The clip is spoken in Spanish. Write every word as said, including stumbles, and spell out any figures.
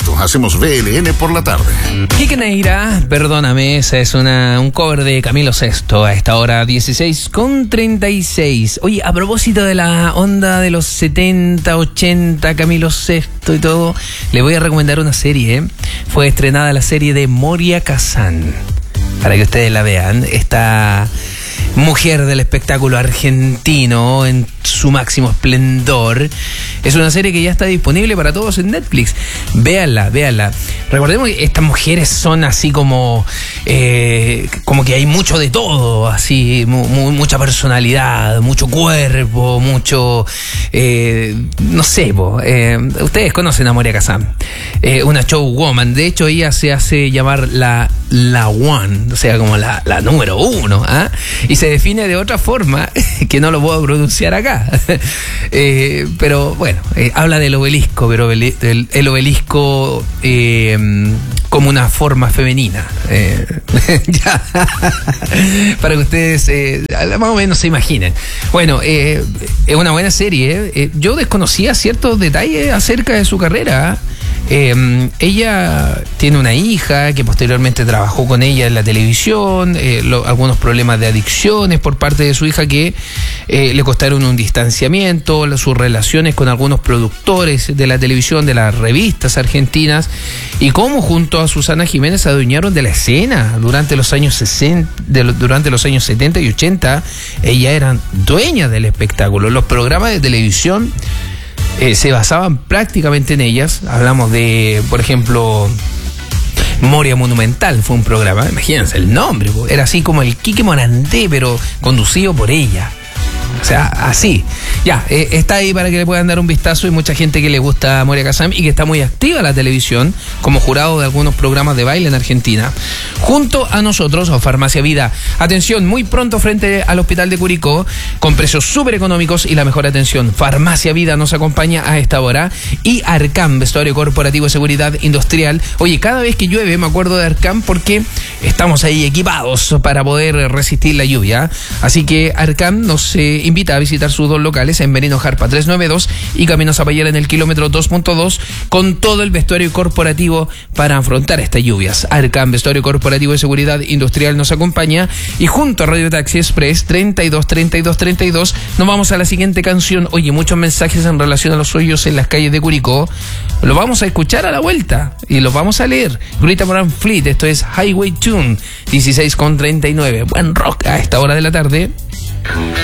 perfecto. Hacemos V L N por la tarde. Quique Neira, perdóname, esa es una, un cover de Camilo Sesto a esta hora dieciséis con treinta y seis. Oye, a propósito de la onda de los setenta, ochenta, Camilo Sesto y todo, le voy a recomendar una serie. ¿eh? Fue estrenada la serie de Moria Kazan, para que ustedes la vean. Esta mujer del espectáculo argentino en su máximo esplendor. Es una serie que ya está disponible para todos en Netflix. Véanla, véanla. Recordemos que estas mujeres son así como eh, como que hay mucho de todo, así mu mu mucha personalidad, mucho cuerpo, mucho eh, no sé, po, eh, ustedes conocen a Moria Kazan, eh, una showwoman. De hecho, ella se hace llamar la la one, o sea, como la, la número uno, ¿ah? Y se define de otra forma que no lo puedo pronunciar acá. eh, pero bueno, eh, habla del obelisco, pero el, el obelisco eh, como una forma femenina. Eh, ya. Para que ustedes eh, más o menos se imaginen. Bueno, eh, es una buena serie. Eh. Yo desconocía ciertos detalles acerca de su carrera. Eh, ella tiene una hija que posteriormente trabajó con ella en la televisión, eh, lo, algunos problemas de adicciones por parte de su hija que eh, le costaron un distanciamiento, la, sus relaciones con algunos productores de la televisión, de las revistas argentinas, y cómo junto a Susana Jiménez se adueñaron de la escena durante los años sesenta, de, durante los años setenta y ochenta. Ellas eran dueñas del espectáculo. Los programas de televisión Eh, se basaban prácticamente en ellas. Hablamos de, por ejemplo, Moria Monumental, fue un programa, imagínense el nombre, era así como el Quique Morandé, pero conducido por ella. O sea, así. Ya, eh, está ahí para que le puedan dar un vistazo. Hay mucha gente que le gusta a Moria Kazan y que está muy activa en la televisión como jurado de algunos programas de baile en Argentina. Junto a nosotros, a Farmacia Vida. Atención, muy pronto frente al Hospital de Curicó, con precios súper económicos y la mejor atención. Farmacia Vida nos acompaña a esta hora. Y Arcam, vestuario corporativo de seguridad industrial. Oye, cada vez que llueve me acuerdo de Arcam porque estamos ahí equipados para poder resistir la lluvia. Así que Arcam nos eh, invita a visitar sus dos locales en Merino Jarpa trescientos noventa y dos y Camino Zapallara en el kilómetro dos punto dos, con todo el vestuario corporativo para afrontar estas lluvias. Arcam, vestuario corporativo de seguridad industrial, nos acompaña, y junto a Radio Taxi Express treinta y dos, treinta y dos, treinta y dos nos vamos a la siguiente canción. Oye, muchos mensajes en relación a los hoyos en las calles de Curicó. Lo vamos a escuchar a la vuelta y los vamos a leer. Rita Moran Fleet, esto es Highway Tune, dieciséis con treinta y nueve. Buen rock a esta hora de la tarde.